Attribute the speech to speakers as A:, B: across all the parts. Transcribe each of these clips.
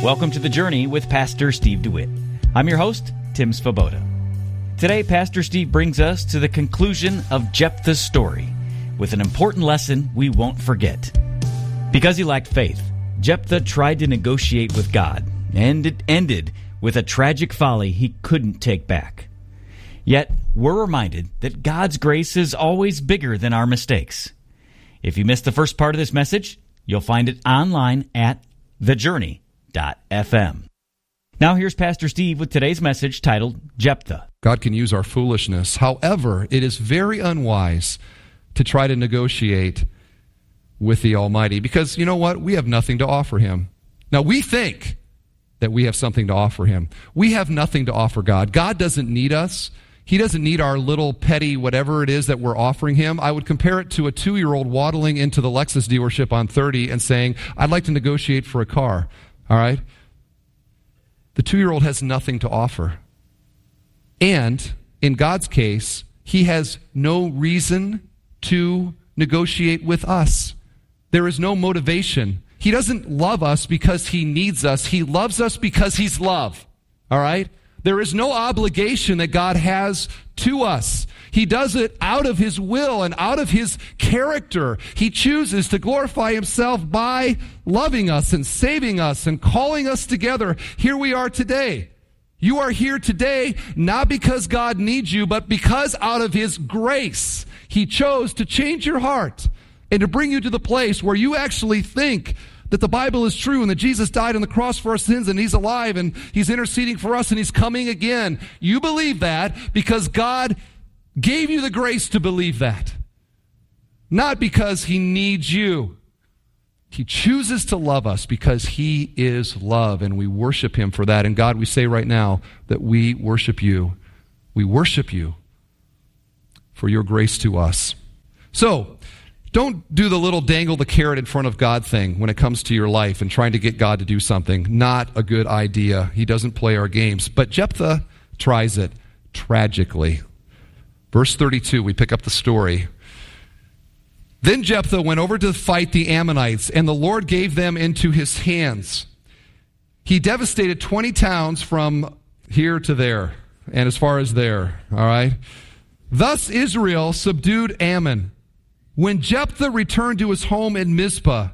A: Welcome to The Journey with Pastor Steve DeWitt. I'm your host, Tim Svoboda. Today, Pastor Steve brings us to the conclusion of Jephthah's story with an important lesson we won't forget. Because he lacked faith, Jephthah tried to negotiate with God, and it ended with a tragic folly he couldn't take back. Yet, we're reminded that God's grace is always bigger than our mistakes. If you missed the first part of this message, you'll find it online at thejourney.fm. Now here's Pastor Steve with today's message titled Jephthah.
B: God can use our foolishness. However, it is very unwise to try to negotiate with the Almighty because, you know what? We have nothing to offer Him. Now, we think that we have something to offer Him. We have nothing to offer God. God doesn't need us. He doesn't need our little petty whatever it is that we're offering Him. I would compare it to a 2-year-old waddling into the Lexus dealership on 30 and saying, I'd like to negotiate for a car. All right? The 2-year-old has nothing to offer. And in God's case, He has no reason to negotiate with us. There is no motivation. He doesn't love us because He needs us. He loves us because He's love. All right? There is no obligation that God has to us. He does it out of His will and out of His character. He chooses to glorify Himself by loving us and saving us and calling us together. Here we are today. You are here today not because God needs you, but because out of His grace, He chose to change your heart and to bring you to the place where you actually think that the Bible is true and that Jesus died on the cross for our sins and He's alive and He's interceding for us and He's coming again. You believe that because God gave you the grace to believe that. Not because He needs you. He chooses to love us because He is love, and we worship Him for that. And God, we say right now that we worship You. We worship You for Your grace to us. So, don't do the little dangle the carrot in front of God thing when it comes to your life and trying to get God to do something. Not a good idea. He doesn't play our games. But Jephthah tries it tragically. Verse 32, we pick up the story. Then Jephthah went over to fight the Ammonites, and the Lord gave them into his hands. He devastated 20 towns from here to there, and as far as there. All right? Thus Israel subdued Ammon. When Jephthah returned to his home in Mizpah,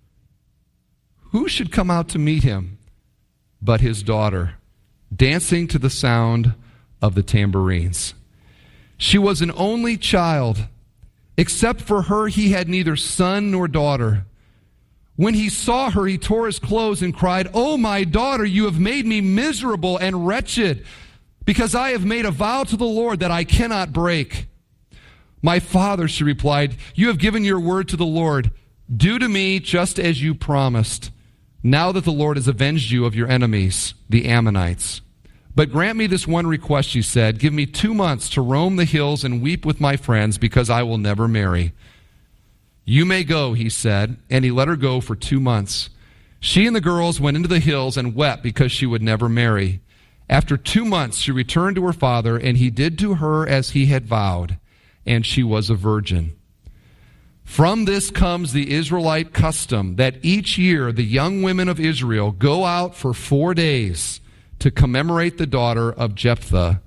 B: who should come out to meet him but his daughter, dancing to the sound of the tambourines? She was an only child. Except for her, he had neither son nor daughter. When he saw her, he tore his clothes and cried, "Oh, my daughter, you have made me miserable and wretched, because I have made a vow to the Lord that I cannot break." "My father," she replied, "you have given your word to the Lord. Do to me just as you promised, now that the Lord has avenged you of your enemies, the Ammonites. But grant me this one request," she said. "Give me 2 months to roam the hills and weep with my friends, because I will never marry." "You may go," he said, and he let her go for 2 months. She and the girls went into the hills and wept because she would never marry. After 2 months, she returned to her father, and he did to her as he had vowed, and she was a virgin. From this comes the Israelite custom that each year the young women of Israel go out for 4 days to commemorate the daughter of Jephthah,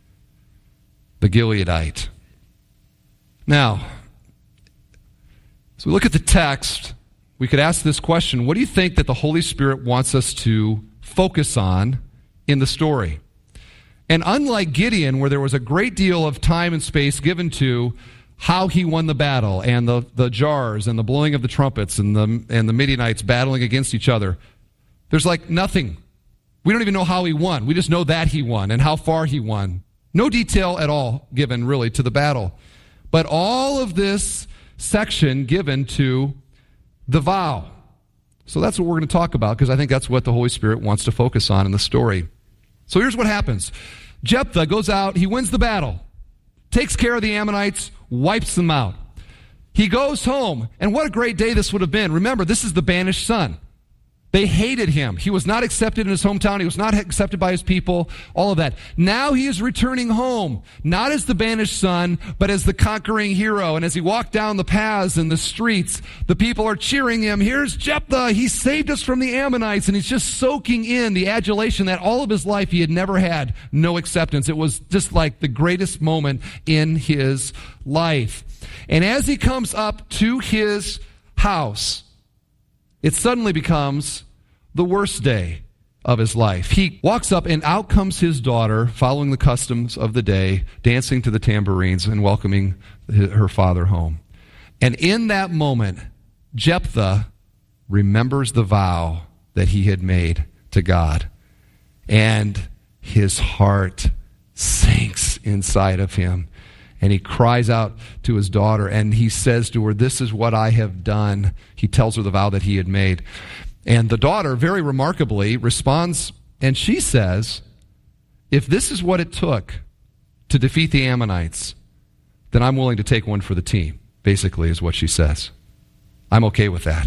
B: the Gileadite. Now, as we look at the text, we could ask this question: what do you think that the Holy Spirit wants us to focus on in the story? And unlike Gideon, where there was a great deal of time and space given to how he won the battle, and the jars, and the blowing of the trumpets, and the Midianites battling against each other, there's like nothing. We don't even know how he won. We just know that he won and how far he won. No detail at all given, really, to the battle. But all of this section given to the vow. So that's what we're going to talk about, because I think that's what the Holy Spirit wants to focus on in the story. So here's what happens. Jephthah goes out, he wins the battle, takes care of the Ammonites, wipes them out. He goes home, and what a great day this would have been. Remember, this is the banished son. They hated him. He was not accepted in his hometown. He was not accepted by his people, all of that. Now he is returning home, not as the banished son, but as the conquering hero. And as he walked down the paths and the streets, the people are cheering him. Here's Jephthah. He saved us from the Ammonites. And he's just soaking in the adulation that all of his life he had never had no acceptance. It was just like the greatest moment in his life. And as he comes up to his house, it suddenly becomes the worst day of his life. He walks up and out comes his daughter, following the customs of the day, dancing to the tambourines and welcoming her father home. And in that moment, Jephthah remembers the vow that he had made to God. And his heart sinks inside of him. And he cries out to his daughter, and he says to her, "This is what I have done." He tells her the vow that he had made. And the daughter, very remarkably, responds, and she says, "If this is what it took to defeat the Ammonites, then I'm willing to take one for the team," basically is what she says. I'm okay with that.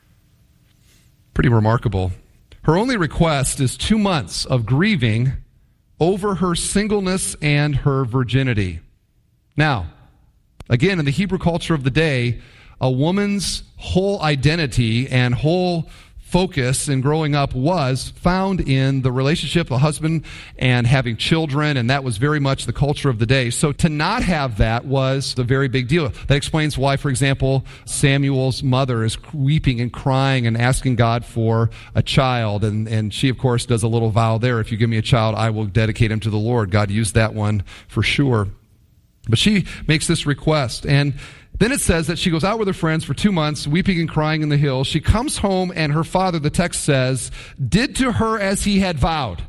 B: Pretty remarkable. Her only request is 2 months of grieving over her singleness and her virginity. Now, again, in the Hebrew culture of the day, a woman's whole identity and whole focus in growing up was found in the relationship of a husband and having children, and that was very much the culture of the day. So to not have that was a very big deal. That explains why, for example, Samuel's mother is weeping and crying and asking God for a child, and she, of course, does a little vow there. If you give me a child, I will dedicate him to the Lord. God used that one for sure. But she makes this request, and then it says that she goes out with her friends for 2 months, weeping and crying in the hills. She comes home, and her father, the text says, did to her as he had vowed.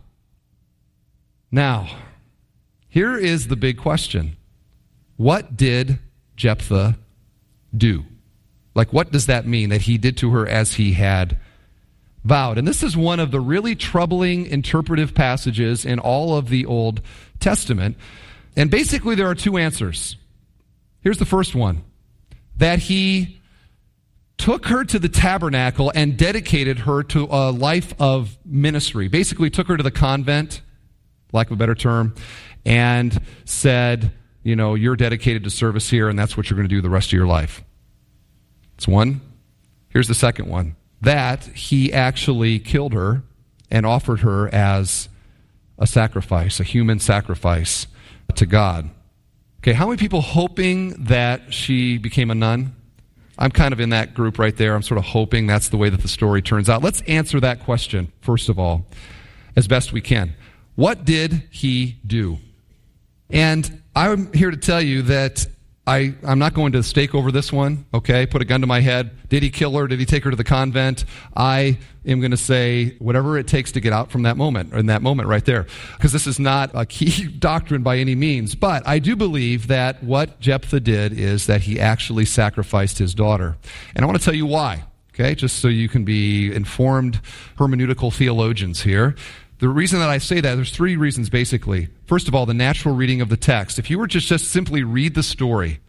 B: Now, here is the big question. What did Jephthah do? Like, what does that mean, that he did to her as he had vowed? And this is one of the really troubling interpretive passages in all of the Old Testament. And basically, there are two answers. Here's the first one. That he took her to the tabernacle and dedicated her to a life of ministry. Basically, took her to the convent, lack of a better term, and said, you know, you're dedicated to service here, and that's what you're going to do the rest of your life. That's one. Here's the second one. That he actually killed her and offered her as a sacrifice, a human sacrifice to God. Okay, how many people hoping that she became a nun? I'm kind of in that group right there. I'm sort of hoping that's the way that the story turns out. Let's answer that question, first of all, as best we can. What did he do? And I'm here to tell you that I'm not going to stake over this one, okay? Put a gun to my head. Did he kill her? Did he take her to the convent? I am going to say whatever it takes to get out from that moment, or in that moment right there. Because this is not a key doctrine by any means. But I do believe that what Jephthah did is that he actually sacrificed his daughter. And I want to tell you why, okay? Just so you can be informed hermeneutical theologians here. The reason that I say that, there's three reasons basically. First of all, the natural reading of the text. If you were to just simply read the story,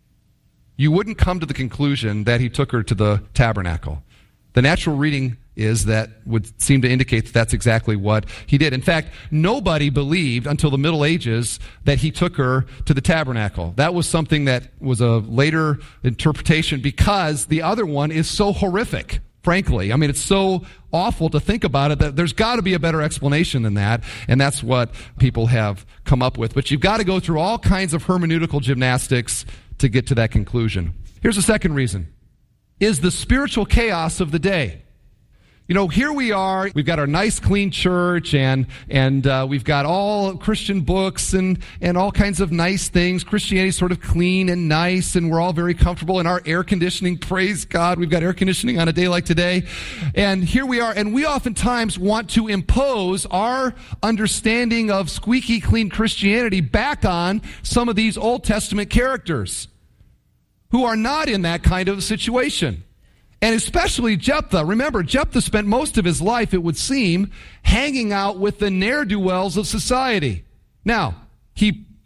B: you wouldn't come to the conclusion that he took her to the tabernacle. The natural reading is that would seem to indicate that that's exactly what he did. In fact, nobody believed until the Middle Ages that he took her to the tabernacle. That was something that was a later interpretation because the other one is so horrific. Frankly, I mean, it's so awful to think about it that there's got to be a better explanation than that, and that's what people have come up with. But you've got to go through all kinds of hermeneutical gymnastics to get to that conclusion. Here's the second reason, is the spiritual chaos of the day. You know, here we are, we've got our nice clean church, and we've got all Christian books and all kinds of nice things. Christianity's sort of clean and nice, and we're all very comfortable in our air conditioning. Praise God, we've got air conditioning on a day like today. And here we are, and we oftentimes want to impose our understanding of squeaky clean Christianity back on some of these Old Testament characters who are not in that kind of situation. And especially Jephthah. Remember, Jephthah spent most of his life, it would seem, hanging out with the ne'er-do-wells of society. Now, he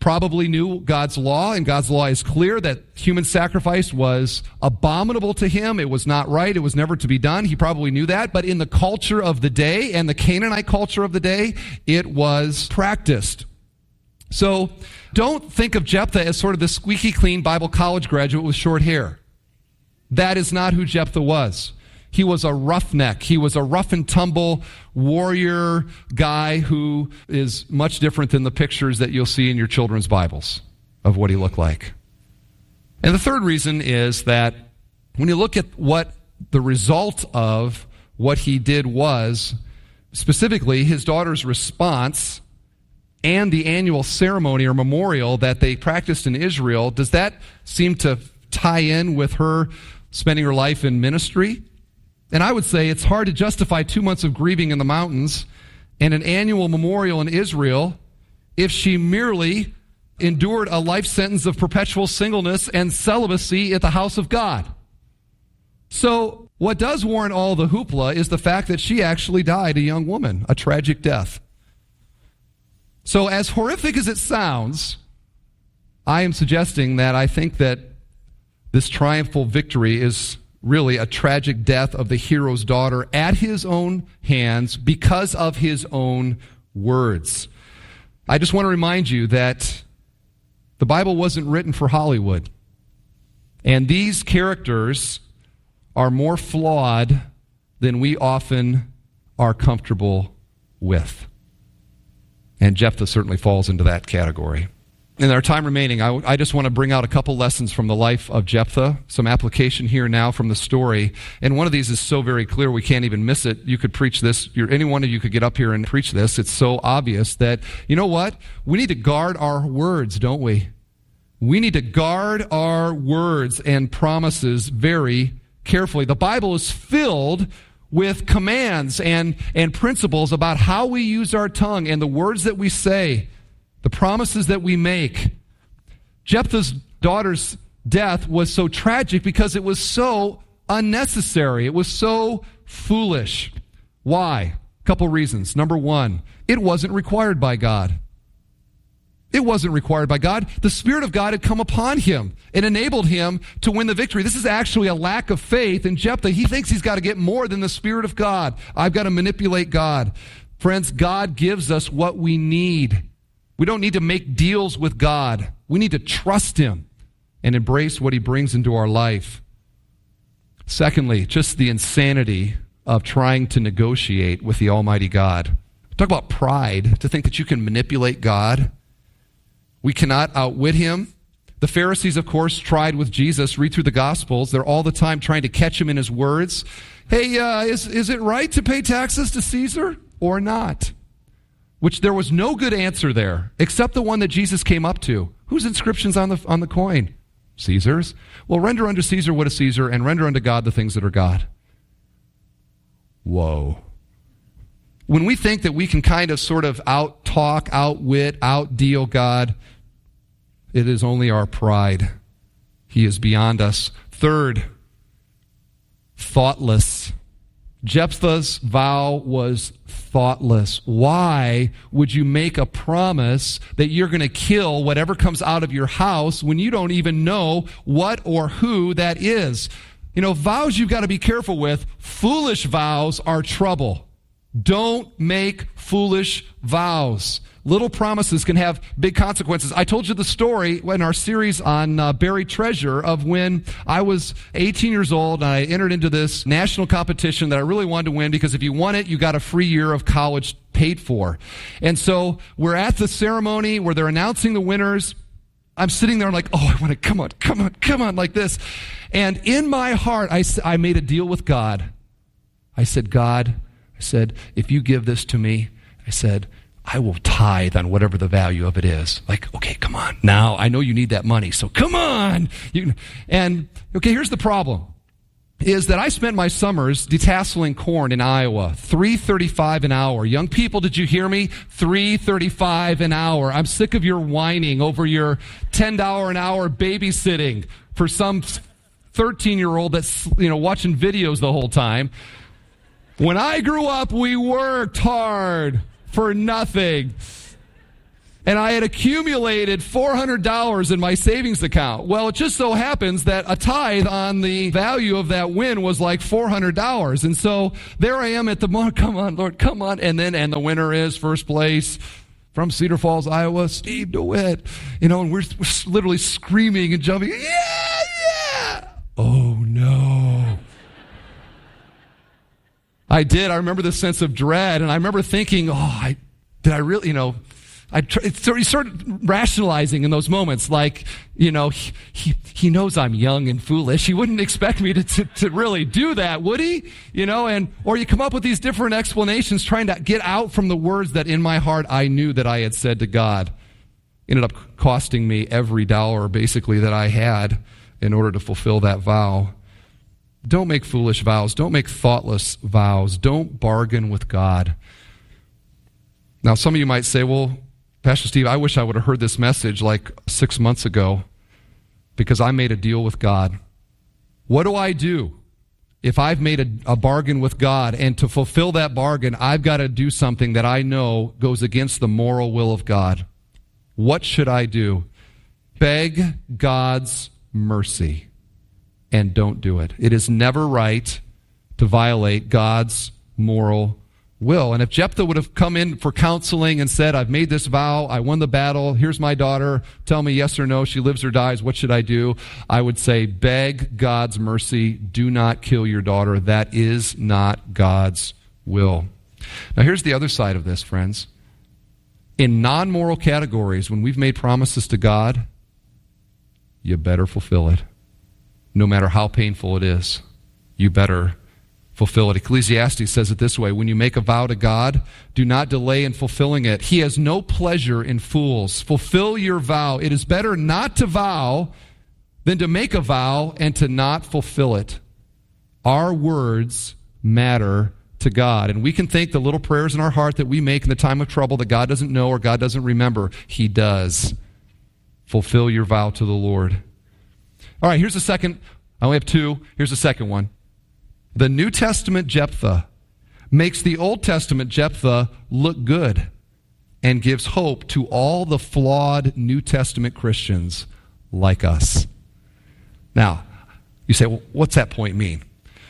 B: probably knew God's law, and God's law is clear that human sacrifice was abominable to him. It was not right. It was never to be done. He probably knew that. But in the culture of the day and the Canaanite culture of the day, it was practiced. So don't think of Jephthah as sort of the squeaky clean Bible college graduate with short hair. That is not who Jephthah was. He was a roughneck. He was a rough and tumble warrior guy who is much different than the pictures that you'll see in your children's Bibles of what he looked like. And the third reason is that when you look at what the result of what he did was, specifically his daughter's response and the annual ceremony or memorial that they practiced in Israel, does that seem to tie in with her spending her life in ministry? And I would say it's hard to justify 2 months of grieving in the mountains and an annual memorial in Israel if she merely endured a life sentence of perpetual singleness and celibacy at the house of God. So what does warrant all the hoopla is the fact that she actually died a young woman, a tragic death. So as horrific as it sounds, I am suggesting that I think that this triumphal victory is really a tragic death of the hero's daughter at his own hands because of his own words. I just want to remind you that the Bible wasn't written for Hollywood. And these characters are more flawed than we often are comfortable with. And Jephthah certainly falls into that category. In our time remaining, I just want to bring out a couple lessons from the life of Jephthah, some application here now from the story. And one of these is so very clear we can't even miss it. You could preach this. Any one of you could get up here and preach this. It's so obvious that, you know what? We need to guard our words, don't we? We need to guard our words and promises very carefully. The Bible is filled with commands and principles about how we use our tongue and the words that we say, the promises that we make. Jephthah's daughter's death was so tragic because it was so unnecessary. It was so foolish. Why? A couple reasons. Number one, it wasn't required by God. It wasn't required by God. The Spirit of God had come upon him and enabled him to win the victory. This is actually a lack of faith in Jephthah. He thinks he's got to get more than the Spirit of God. I've got to manipulate God. Friends, God gives us what we need. We don't need to make deals with God. We need to trust him and embrace what he brings into our life. Secondly, just the insanity of trying to negotiate with the Almighty God. Talk about pride, to think that you can manipulate God. We cannot outwit him. The Pharisees, of course, tried with Jesus. Read through the Gospels. They're all the time trying to catch him in his words. Hey, is it right to pay taxes to Caesar or not? Which there was no good answer there, except the one that Jesus came up to. Whose inscription's on the coin? Caesar's. Well, render unto Caesar what is Caesar, and render unto God the things that are God. Whoa. When we think that we can kind of sort of out-talk, outwit, out-deal God, it is only our pride. He is beyond us. Third, thoughtless. Jephthah's vow was thoughtless. Why would you make a promise that you're going to kill whatever comes out of your house when you don't even know what or who that is? You know, vows you've got to be careful with. Foolish vows are trouble. Don't make foolish vows. Little promises can have big consequences. I told you the story in our series on buried treasure of when I was 18 years old and I entered into this national competition that I really wanted to win because if you won it, you got a free year of college paid for. And so we're at the ceremony where they're announcing the winners. I'm sitting there like, oh, I want to, come on, like this. And in my heart, I made a deal with God. I said, God, if you give this to me, I said, I will tithe on whatever the value of it is. Like, okay, come on. Now, I know you need that money, so come on. And, okay, here's the problem, is that I spent my summers detasseling corn in Iowa, $3.35 an hour. Young people, did you hear me? $3.35 an hour. I'm sick of your whining over your $10 an hour babysitting for some 13-year-old that's, watching videos the whole time. When I grew up, we worked hard for nothing. And I had accumulated $400 in my savings account. Well, it just so happens that a tithe on the value of that win was like $400. And so there I am at the moment. Come on, Lord, come on. And the winner is first place from Cedar Falls, Iowa, Steve DeWitt. And we're literally screaming and jumping. Yeah! Oh, no. I did. I remember the sense of dread. And I remember thinking, did I really, he started rationalizing in those moments, like, he knows I'm young and foolish. He wouldn't expect me to really do that, would he? Or you come up with these different explanations trying to get out from the words that in my heart I knew that I had said to God. Ended up costing me every dollar, basically, that I had in order to fulfill that vow. Don't make foolish vows. Don't make thoughtless vows. Don't bargain with God. Now, some of you might say, well, Pastor Steve, I wish I would have heard this message like 6 months ago because I made a deal with God. What do I do if I've made a bargain with God, and to fulfill that bargain, I've got to do something that I know goes against the moral will of God? What should I do? Beg God's mercy and don't do it. It is never right to violate God's moral will. And if Jephthah would have come in for counseling and said, I've made this vow, I won the battle, here's my daughter, tell me yes or no, she lives or dies, what should I do? I would say, beg God's mercy, do not kill your daughter. That is not God's will. Now here's the other side of this, friends. In non-moral categories, when we've made promises to God, you better fulfill it. No matter how painful it is, you better fulfill it. Ecclesiastes says it this way: when you make a vow to God, do not delay in fulfilling it. He has no pleasure in fools. Fulfill your vow. It is better not to vow than to make a vow and to not fulfill it. Our words matter to God. And we can think the little prayers in our heart that we make in the time of trouble that God doesn't know or God doesn't remember. He does. Fulfill your vow to the Lord. All right, here's the second. I only have two. Here's the second one. The New Testament Jephthah makes the Old Testament Jephthah look good and gives hope to all the flawed New Testament Christians like us. Now, you say, well, what's that point mean?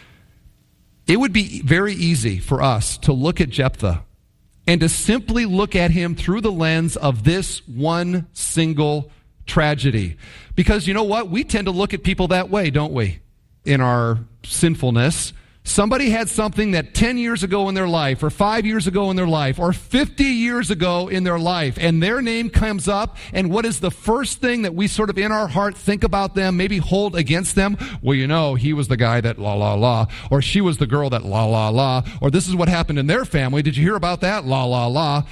B: It would be very easy for us to look at Jephthah and to simply look at him through the lens of this one single tragedy. Because you know what? We tend to look at people that way, don't we? In our sinfulness. Somebody had something that 10 years ago in their life, or 5 years ago in their life, or 50 years ago in their life, and their name comes up, and what is the first thing that we sort of in our heart think about them, maybe hold against them? Well, he was the guy that la la la, or she was the girl that la la la, or this is what happened in their family. Did you hear about that? La la la.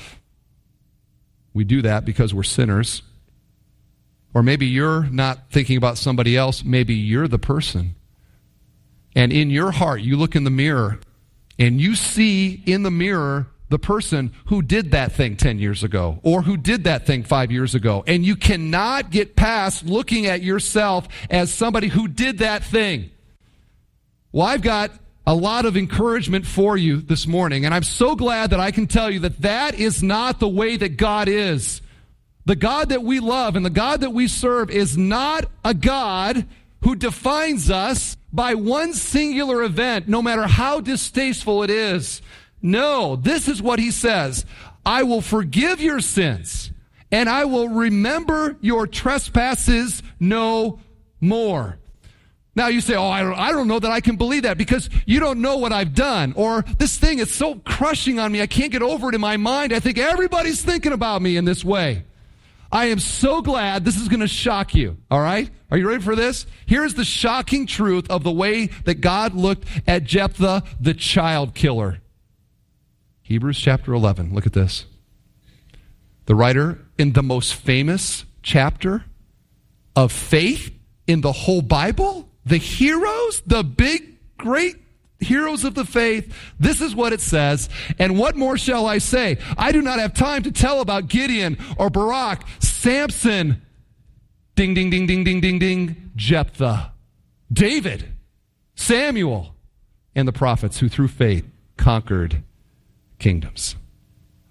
B: We do that because we're sinners. Or maybe you're not thinking about somebody else. Maybe you're the person. And in your heart, you look in the mirror, and you see in the mirror the person who did that thing 10 years ago, or who did that thing 5 years ago. And you cannot get past looking at yourself as somebody who did that thing. Well, I've got a lot of encouragement for you this morning, and I'm so glad that I can tell you that that is not the way that God is. The God that we love and the God that we serve is not a God who defines us by one singular event, no matter how distasteful it is. No, this is what he says: I will forgive your sins, and I will remember your trespasses no more. Now you say, I don't know that I can believe that, because you don't know what I've done. Or this thing is so crushing on me, I can't get over it in my mind. I think everybody's thinking about me in this way. I am so glad this is going to shock you, all right? Are you ready for this? Here's the shocking truth of the way that God looked at Jephthah, the child killer. Hebrews chapter 11, look at this. The writer in the most famous chapter of faith in the whole Bible, the heroes, the big, great heroes of the faith, this is what it says. And what more shall I say? I do not have time to tell about Gideon or Barak, Samson, ding, ding, ding, ding, ding, ding, ding, Jephthah, David, Samuel, and the prophets who through faith conquered kingdoms.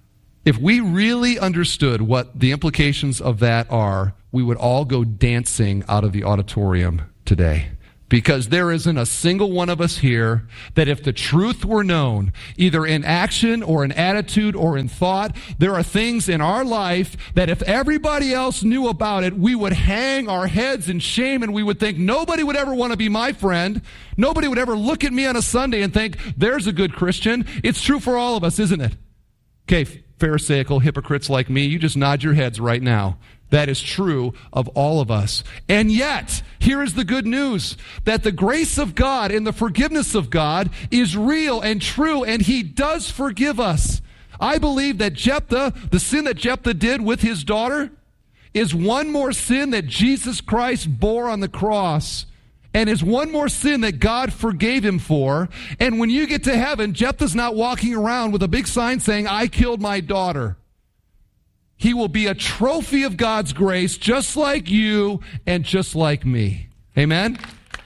B: If we really understood what the implications of that are, we would all go dancing out of the auditorium today. Because there isn't a single one of us here that if the truth were known, either in action or in attitude or in thought, there are things in our life that if everybody else knew about it, we would hang our heads in shame and we would think nobody would ever want to be my friend. Nobody would ever look at me on a Sunday and think, there's a good Christian. It's true for all of us, isn't it? Okay, Pharisaical hypocrites like me, you just nod your heads right now. That is true of all of us. And yet, here is the good news, that the grace of God and the forgiveness of God is real and true, and He does forgive us. I believe that Jephthah, the sin that Jephthah did with his daughter, is one more sin that Jesus Christ bore on the cross, and is one more sin that God forgave him for. And when you get to heaven, Jephthah's not walking around with a big sign saying, I killed my daughter. He will be a trophy of God's grace, just like you and just like me. Amen?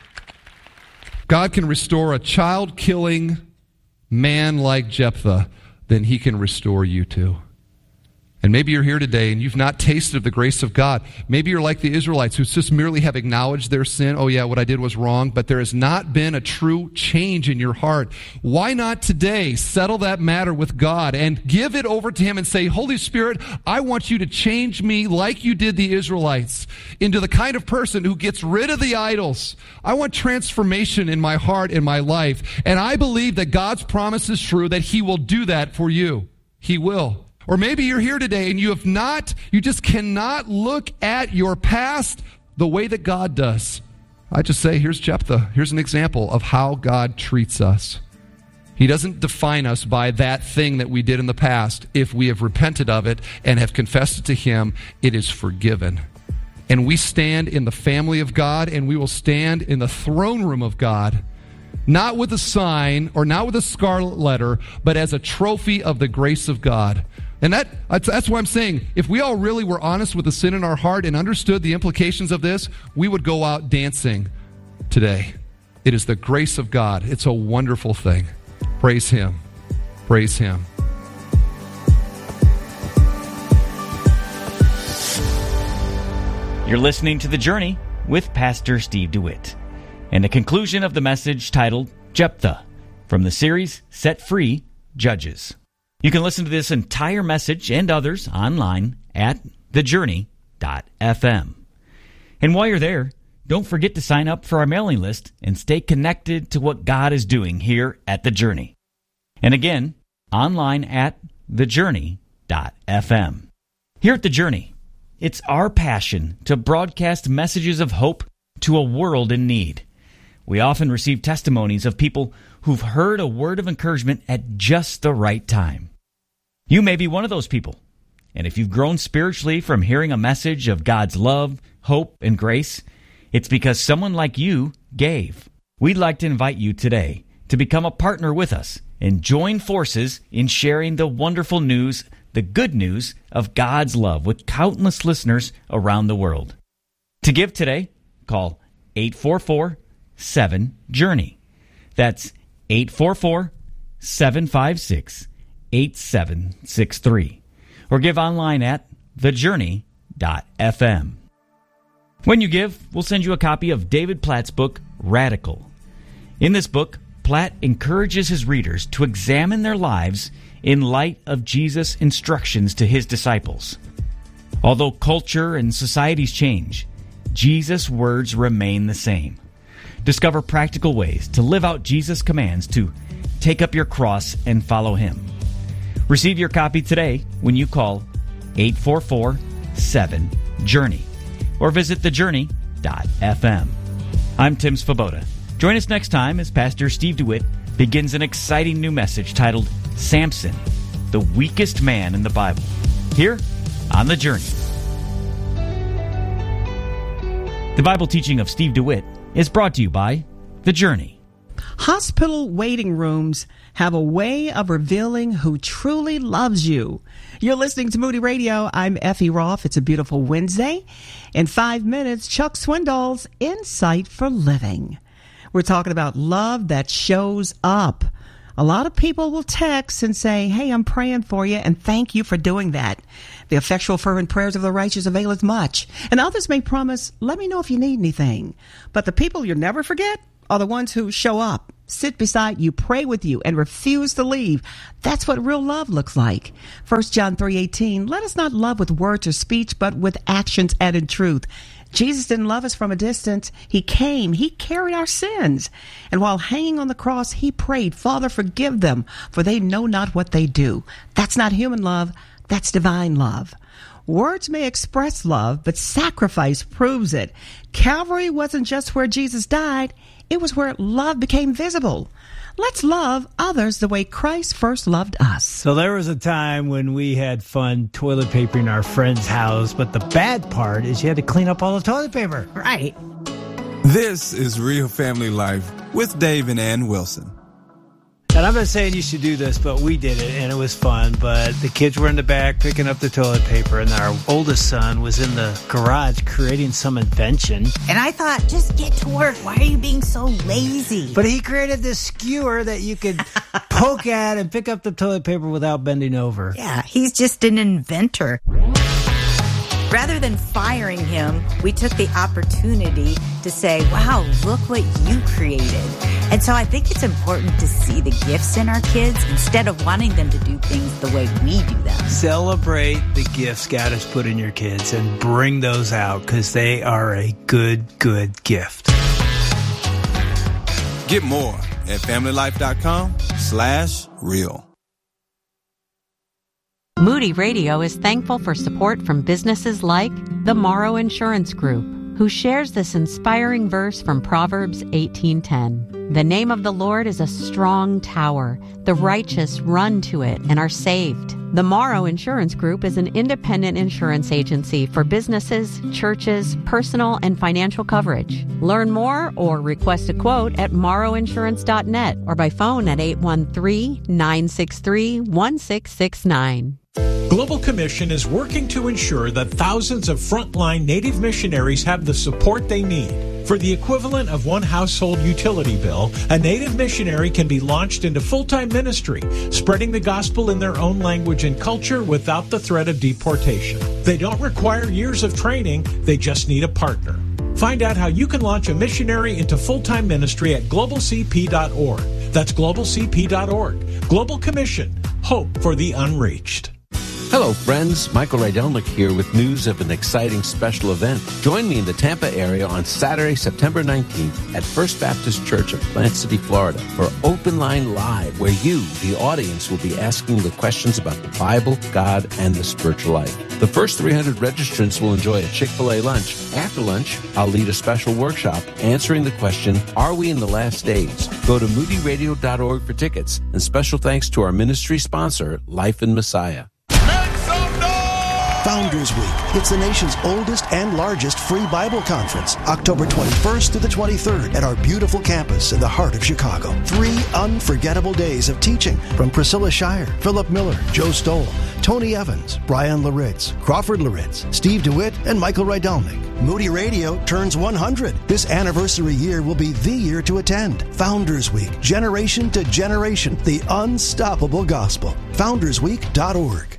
B: God can restore a child-killing man like Jephthah, then He can restore you too. And maybe you're here today and you've not tasted of the grace of God. Maybe you're like the Israelites who just merely have acknowledged their sin. Oh yeah, what I did was wrong, but there has not been a true change in your heart. Why not today settle that matter with God and give it over to Him and say, Holy Spirit, I want you to change me like you did the Israelites into the kind of person who gets rid of the idols. I want transformation in my heart, in my life. And I believe that God's promise is true, that He will do that for you. He will. Or maybe you're here today and you just cannot look at your past the way that God does. I just say, here's Jephthah. Here's an example of how God treats us. He doesn't define us by that thing that we did in the past. If we have repented of it and have confessed it to Him, it is forgiven. And we stand in the family of God, and we will stand in the throne room of God, not with a sign or not with a scarlet letter, but as a trophy of the grace of God. And that's why I'm saying, if we all really were honest with the sin in our heart and understood the implications of this, we would go out dancing today. It is the grace of God. It's a wonderful thing. Praise Him. Praise Him.
A: You're listening to The Journey with Pastor Steve DeWitt, and a conclusion of the message titled Jephthah from the series Set Free Judges. You can listen to this entire message and others online at thejourney.fm. And while you're there, don't forget to sign up for our mailing list and stay connected to what God is doing here at The Journey. And again, online at thejourney.fm. Here at The Journey, it's our passion to broadcast messages of hope to a world in need. We often receive testimonies of people who've heard a word of encouragement at just the right time. You may be one of those people. And if you've grown spiritually from hearing a message of God's love, hope, and grace, it's because someone like you gave. We'd like to invite you today to become a partner with us and join forces in sharing the wonderful news, the good news of God's love with countless listeners around the world. To give today, call 844-7-JOURNEY. That's 844-756-8763. Or give online at thejourney.fm. When you give, we'll send you a copy of David Platt's book, Radical. In this book, Platt encourages his readers to examine their lives in light of Jesus' instructions to His disciples. Although culture and societies change, Jesus' words remain the same. Discover practical ways to live out Jesus' commands to take up your cross and follow Him. Receive your copy today when you call 844-7-JOURNEY or visit thejourney.fm. I'm Tim Svoboda. Join us next time as Pastor Steve DeWitt begins an exciting new message titled Samson, the weakest man in the Bible, here on The Journey. The Bible teaching of Steve DeWitt is brought to you by The Journey.
C: Hospital waiting rooms have a way of revealing who truly loves you. You're listening to Moody Radio. I'm Effie Roth. It's a beautiful Wednesday. In 5 minutes, Chuck Swindoll's Insight for Living. We're talking about love that shows up. A lot of people will text and say, hey, I'm praying for you, and thank you for doing that. The effectual fervent prayers of the righteous availeth much. And others may promise, let me know if you need anything. But the people you'll never forget are the ones who show up, sit beside you, pray with you, and refuse to leave. That's what real love looks like. 1 John 3:18, let us not love with words or speech, but with actions and in truth. Jesus didn't love us from a distance. He came. He carried our sins. And while hanging on the cross, he prayed, Father, forgive them, for they know not what they do. That's not human love. That's divine love. Words may express love, but sacrifice proves it. Calvary wasn't just where Jesus died. It was where love became visible. Let's love others the way Christ first loved us.
D: So there was a time when we had fun toilet papering our friend's house, but the bad part is you had to clean up all the toilet paper.
C: Right.
E: This is Real Family Life with Dave and Ann Wilson.
D: And I'm not saying you should do this, but we did it, and it was fun. But the kids were in the back picking up the toilet paper, and our oldest son was in the garage creating some invention.
F: And I thought, just get to work. Why are you being so lazy?
D: But he created this skewer that you could poke at and pick up the toilet paper without bending over.
F: Yeah, he's just an inventor. Rather than firing him, we took the opportunity to say, wow, look what you created. And so I think it's important to see the gifts in our kids instead of wanting them to do things the way we do them.
D: Celebrate the gifts God has put in your kids and bring those out because they are a good gift.
E: Get more at familylife.com/real.
G: Moody Radio is thankful for support from businesses like the Morrow Insurance Group, who shares this inspiring verse from Proverbs 18:10. The name of the Lord is a strong tower. The righteous run to it and are saved. The Morrow Insurance Group is an independent insurance agency for businesses, churches, personal and financial coverage. Learn more or request a quote at morrowinsurance.net or by phone at 813-963-1669.
H: Global Commission is working to ensure that thousands of frontline Native missionaries have the support they need. For the equivalent of one household utility bill, a Native missionary can be launched into full-time ministry, spreading the gospel in their own language and culture without the threat of deportation. They don't require years of training, they just need a partner. Find out how you can launch a missionary into full-time ministry at globalcp.org. That's globalcp.org. Global Commission. Hope for the unreached.
I: Hello, friends. Michael Rydelnik here with news of an exciting special event. Join me in the Tampa area on Saturday, September 19th at First Baptist Church of Plant City, Florida for Open Line Live, where you, the audience, will be asking the questions about the Bible, God, and the spiritual life. The first 300 registrants will enjoy a Chick-fil-A lunch. After lunch, I'll lead a special workshop answering the question, are we in the last days? Go to moodyradio.org for tickets. And special thanks to our ministry sponsor, Life in Messiah.
J: Founders Week. It's the nation's oldest and largest free Bible conference, October 21st to the 23rd at our beautiful campus in the heart of Chicago. 3 unforgettable days of teaching from Priscilla Shire, Philip Miller, Joe Stoll, Tony Evans, Brian Laritz, Crawford Laritz, Steve DeWitt, and Michael Rydelnik. Moody Radio turns 100. This anniversary year will be the year to attend. Founders Week, generation to generation, the unstoppable gospel. FoundersWeek.org.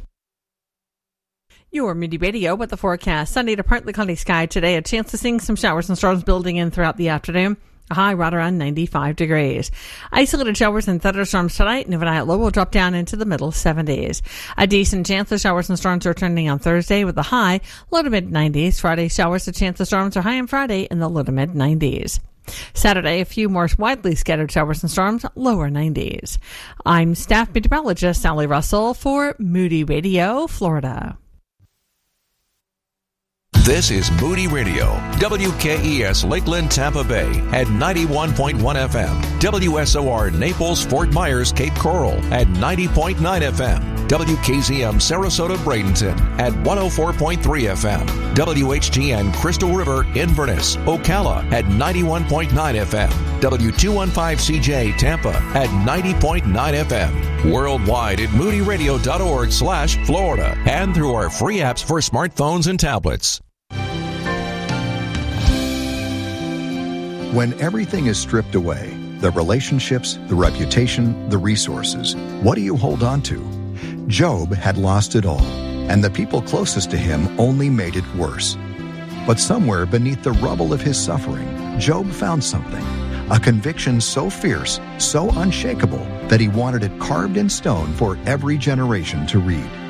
K: Your Moody Radio with the forecast. Sunny to partly cloudy sky today. A chance of seeing some showers and storms building in throughout the afternoon. A high right around 95 degrees. Isolated showers and thunderstorms tonight. And overnight low will drop down into the middle 70s. A decent chance of showers and storms returning on Thursday with a high low to mid 90s. Friday showers, a chance of storms are high on Friday in the low to mid 90s. Saturday, a few more widely scattered showers and storms, lower 90s. I'm staff meteorologist Sally Russell for Moody Radio, Florida.
L: This is Moody Radio, WKES Lakeland, Tampa Bay at 91.1 FM, WSOR Naples, Fort Myers, Cape Coral at 90.9 FM, WKZM Sarasota, Bradenton at 104.3 FM, WHTN Crystal River, Inverness, Ocala at 91.9 FM, W215CJ Tampa at 90.9 FM, worldwide at moodyradio.org/Florida and through our free apps for smartphones and tablets.
M: When everything is stripped away, The relationships, the reputation, the resources. What do you hold on to? Job had lost it all, and the people closest to him only made it worse. But somewhere beneath the rubble of his suffering, Job found something, a conviction so fierce, so unshakable, that he wanted it carved in stone for every generation to read.